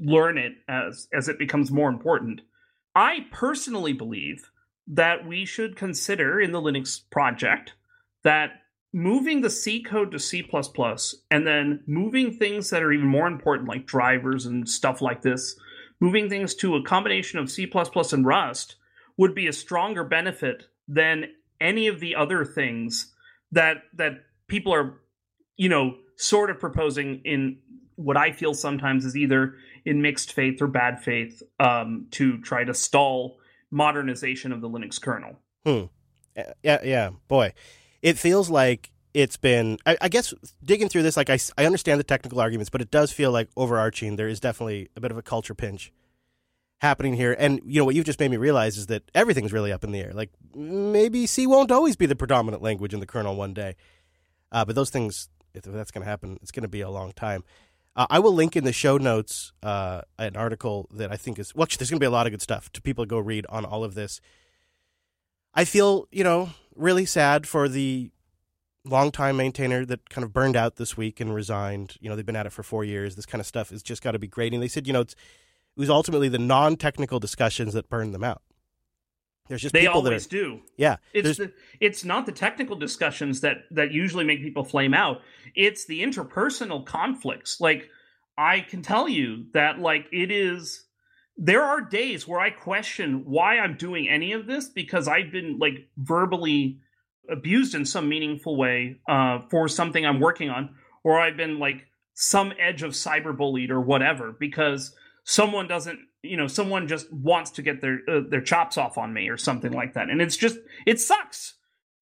learn it as it becomes more important. I personally believe that we should consider in the Linux project that moving the C code to C++ and then moving things that are even more important like drivers and stuff like this, moving things to a combination of C++ and Rust would be a stronger benefit than any of the other things that people are, sort of proposing in what I feel sometimes is either in mixed faith or bad faith to try to stall modernization of the Linux kernel. Yeah. Boy, it feels like it's been, I guess, digging through this, like I understand the technical arguments, but it does feel like overarching, there is definitely a bit of a culture pinch happening here. And, what you've just made me realize is that everything's really up in the air. Like, maybe C won't always be the predominant language in the kernel one day. But those things, if that's going to happen, it's going to be a long time. I will link in the show notes an article that I think is, well, actually, there's going to be a lot of good stuff to people to go read on all of this. I feel, really sad for the longtime maintainer that kind of burned out this week and resigned. They've been at it for 4 years. This kind of stuff has just got to be grading. They said, it was ultimately the non-technical discussions that burned them out. There's just they people always do. Yeah. It's not the technical discussions that usually make people flame out. It's the interpersonal conflicts. Like, I can tell you that, there are days where I question why I'm doing any of this because I've been, verbally abused in some meaningful way for something I'm working on, or I've been, some edge of cyberbullied or whatever because someone just wants to get their chops off on me or something like that. And it sucks.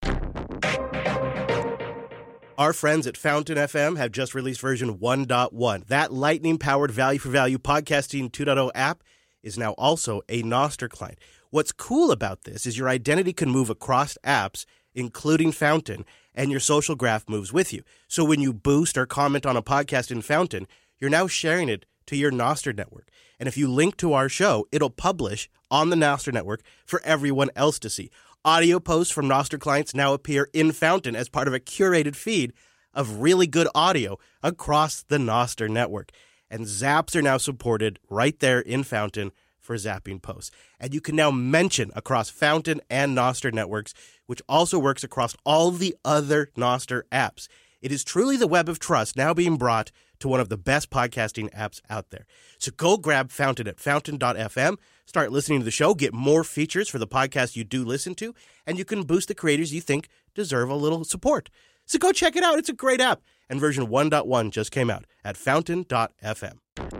Our friends at Fountain FM have just released version 1.1. That lightning-powered value-for-value podcasting 2.0 app is now also a Nostr client. What's cool about this is your identity can move across apps, including Fountain, and your social graph moves with you. So when you boost or comment on a podcast in Fountain, you're now sharing it to your Nostr network. And if you link to our show, it'll publish on the Nostr network for everyone else to see. Audio posts from Nostr clients now appear in Fountain as part of a curated feed of really good audio across the Nostr network. And zaps are now supported right there in Fountain for zapping posts. And you can now mention across Fountain and Nostr networks, which also works across all the other Nostr apps. It is truly the web of trust now being brought to one of the best podcasting apps out there. So go grab Fountain at fountain.fm, start listening to the show, get more features for the podcast you do listen to, and you can boost the creators you think deserve a little support. So go check it out. It's a great app. And version 1.1 just came out at fountain.fm.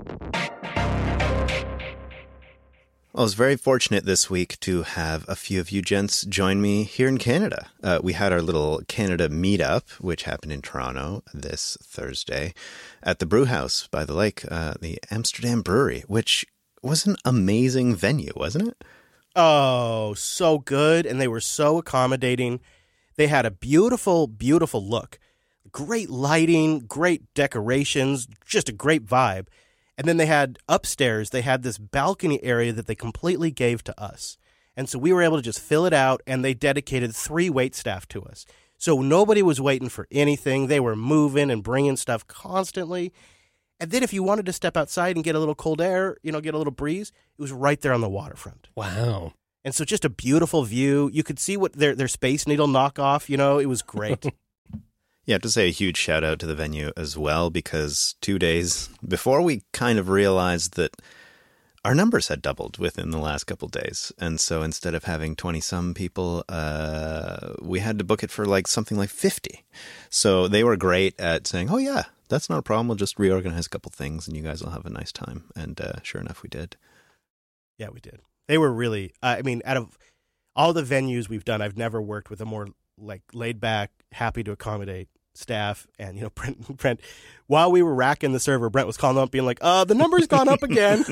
Well, I was very fortunate this week to have a few of you gents join me here in Canada. We had our little Canada meetup, which happened in Toronto this Thursday at the Brew House by the lake, the Amsterdam Brewery, which was an amazing venue, wasn't it? Oh, so good. And they were so accommodating. They had a beautiful, beautiful look. Great lighting, great decorations, just a great vibe. And then they had upstairs, they had this balcony area that they completely gave to us. And so we were able to just fill it out, and they dedicated 3 wait staff to us. So nobody was waiting for anything. They were moving and bringing stuff constantly. And then if you wanted to step outside and get a little cold air, get a little breeze, it was right there on the waterfront. Wow. And so just a beautiful view. You could see what their Space Needle knockoff, it was great. Yeah, I have to say a huge shout out to the venue as well, because 2 days before we kind of realized that our numbers had doubled within the last couple of days. And so instead of having 20-some people, we had to book it for something like 50. So they were great at saying, oh, yeah, that's not a problem. We'll just reorganize a couple things and you guys will have a nice time. And sure enough, we did. Yeah, we did. They were really, out of all the venues we've done, I've never worked with a more laid back, happy to accommodate staff. And Brent, while we were racking the server, Brent was calling up being like, the number's gone up again.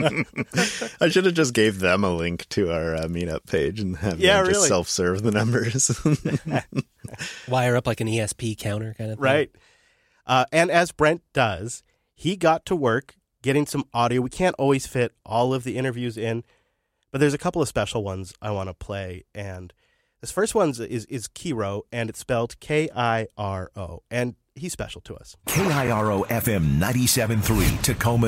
I should have just gave them a link to our meetup page and have them just self-serve the numbers. Wire up like an ESP counter kind of thing. Right. And as Brent does, he got to work getting some audio. We can't always fit all of the interviews in, but there's a couple of special ones I want to play. And this first one is Kiro, and it's spelled K-I-R-O, and he's special to us. KIRO FM 97.3 Tacoma,